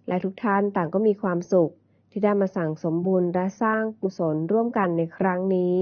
และทุกท่านต่างก็มีความสุขที่ได้มาสั่งสมบุญและสร้างกุศลร่วมกันในครั้งนี้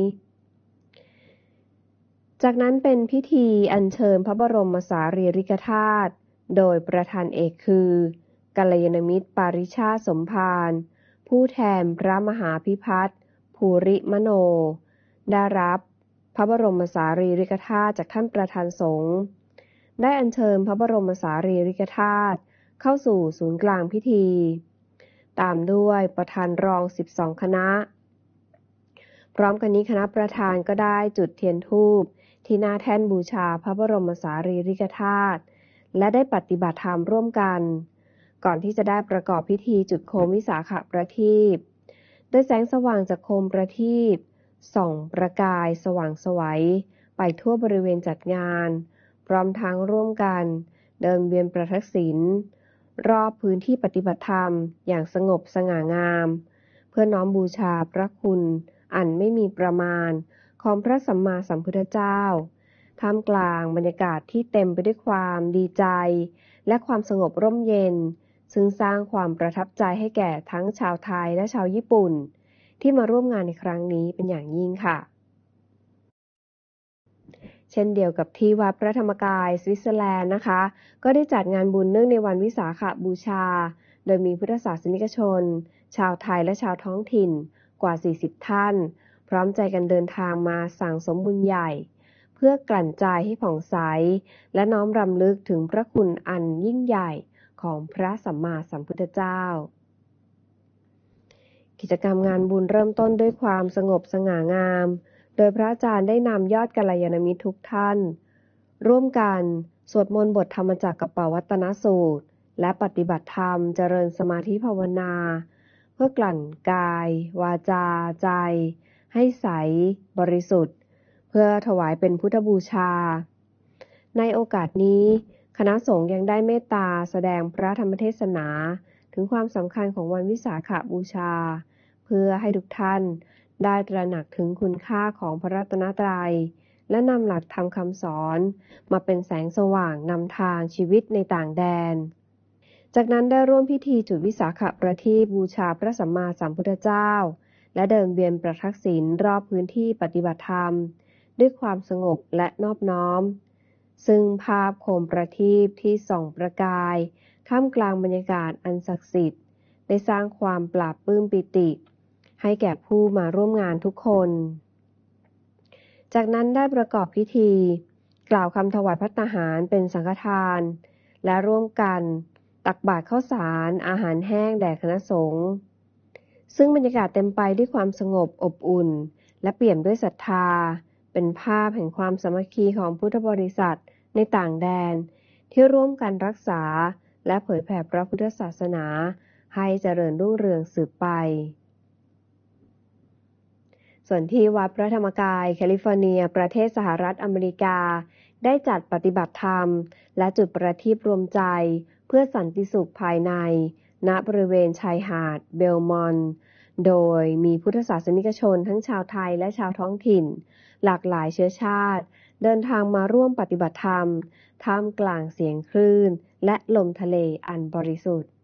จากนั้นเป็นพิธีอัญเชิญพระบรมสารีริกธาตุโดยประธานเอกคือกัลยาณมิตรปาริชาติสมภารผู้แทนพระมหาพิพัฒน์ภูริมโนได้รับพระบรมสารีริกธาตุจากท่านประธานสงฆ์ได้อัญเชิญพระบรมสารีริกธาตุเข้าสู่ศูนย์กลางพิธีตามด้วยประธานรอง12คณะพร้อมกันนี้คณะประธานก็ได้จุดเทียนธูปที่หน้าแท่นบูชาพระบรมสารีริกธาตุและได้ปฏิบัติธรรมร่วมกันก่อนที่จะได้ประกอบพิธีจุดโคมวิสาขประทีปโดยแสงสว่างจากโคมประทีปส่องประกายสว่างไสวไปทั่วบริเวณจัดงานพร้อมทั้งร่วมกันเดินเวียนประทักษิณรอบพื้นที่ปฏิบัติธรรมอย่างสงบสง่างามเพื่อน้อมบูชาพระคุณอันไม่มีประมาณของพระสัมมาสัมพุทธเจ้าท่ามกลางบรรยากาศที่เต็มไปด้วยความดีใจและความสงบร่มเย็นซึ่งสร้างความประทับใจให้แก่ทั้งชาวไทยและชาวญี่ปุ่นที่มาร่วมงานในครั้งนี้เป็นอย่างยิ่งค่ะเช่นเดียวกับที่วัดพระธรรมกายสวิตเซอร์แลนด์นะคะก็ได้จัดงานบุญเนื่องในวันวิสาขบูชาโดยมีพุทธศาสนิกชนชาวไทยและชาวท้องถิ่นกว่า40ท่านพร้อมใจกันเดินทางมาสั่งสมบุญใหญ่เพื่อกลั่นใจให้ผ่องใสและน้อมรำลึกถึงพระคุณอันยิ่งใหญ่ของพระสัมมาสัมพุทธเจ้ากิจกรรมงานบุญเริ่มต้นด้วยความสงบสง่างามโดยพระอาจารย์ได้นำยอดกัลยาณมิตรทุกท่านร่วมกันสวดมนต์บทธรรมจักรปวัตตนสูตรและปฏิบัติธรรมเจริญสมาธิภาวนาเพื่อกลั่นกายวาจาใจให้ใสบริสุทธิ์เพื่อถวายเป็นพุทธบูชาในโอกาสนี้คณะสงฆ์ยังได้เมตตาแสดงพระธรรมเทศนาถึงความสำคัญของวันวิสาขบูชาเพื่อให้ทุกท่านได้ตระหนักถึงคุณค่าของพระรัตนตรัยและนำหลักธรรมคำสอนมาเป็นแสงสว่างนำทางชีวิตในต่างแดนจากนั้นได้ร่วมพิธีจุดวิสาขประทีปบูชาพระสัมมาสัมพุทธเจ้าและเดินเวียนประทักษิณรอบพื้นที่ปฏิบัติธรรมด้วยความสงบและนอบน้อมซึ่งภาพโคมประทีปที่ส่องประกายท่ามกลางบรรยากาศอันศักดิ์สิทธิ์ได้สร้างความปลาบปลื้มปิติให้แก่ผู้มาร่วมงานทุกคนจากนั้นได้ประกอบพิธีกล่าวคำถวายภัตตาหารเป็นสังฆทานและร่วมกันตักบาตรข้าวสารอาหารแห้งแด่คณะสงฆ์ซึ่งบรรยากาศเต็มไปด้วยความสงบอบอุ่นและเปี่ยมด้วยศรัทธาเป็นภาพแห่งความสามัคคีของพุทธบริษัทในต่างแดนที่ร่วมกันรักษาและเผยแผ่พระพุทธศาสนาให้เจริญรุ่งเรืองสืบไปส่วนที่วัดพระธรรมกายแคลิฟอร์เนียประเทศสหรัฐอเมริกาได้จัดปฏิบัติธรรมและจุดประทีปรวมใจเพื่อสันติสุขภายในณบริเวณชายหาดเบลมอนต์โดยมีพุทธศาสนิกชนทั้งชาวไทยและชาวท้องถิ่นหลากหลายเชื้อชาติเดินทางมาร่วมปฏิบัติธรรมท่ามกลางเสียงคลื่นและลมทะเลอันบริสุทธิ์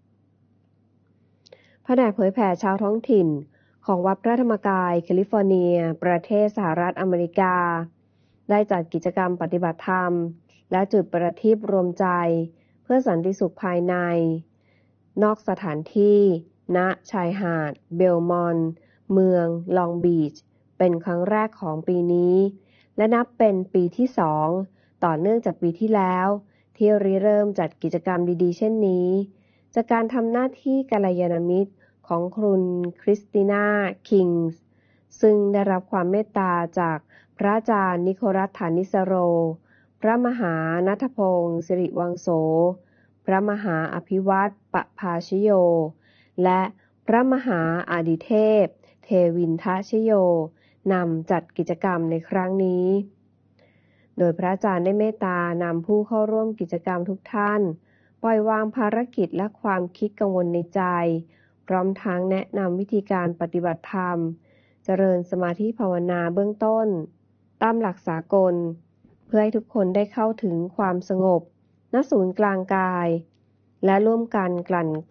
แผนกเผยแผ่ชาวท้องถิ่นของวัดพระธรรมกายแคลิฟอร์เนียประเทศสหรัฐอเมริกาได้จัดกิจกรรมปฏิบัติธรรมและจุดประทีปรวมใจเพื่อสันติสุขภายในนอกสถานที่ณชายหาดเบลมอนต์เมืองลองบีชเป็นครั้งแรกของปีนี้และนับเป็นปีที่2ต่อเนื่องจากปีที่แล้วที่เริ่มจัดกิจกรรมดีๆเช่นนี้จากการทำหน้าที่กัลยาณมิตรของคุณคริสติน่าคิงส์ซึ่งได้รับความเมตตาจากพระอาจารย์นิโคลัสฐานิสโรพระมหาณัฐพงศ์สิริวังโสพระมหาอภิวัตปภาชโยและพระมหาอดิเทพเทวินทชโยนำจัดกิจกรรมในครั้งนี้โดยพระอาจารย์ได้เมตตานำผู้เข้าร่วมกิจกรรมทุกท่านปล่อยวางภารกิจและความคิดกังวลในใจพร้อมทั้งแนะนำวิธีการปฏิบัติธรรมเจริญสมาธิภาวนาเบื้องต้นตามหลักสากลเพื่อให้ทุกคนได้เข้าถึงความสงบณศูนย์กลางกายและร่วมกันกลั่น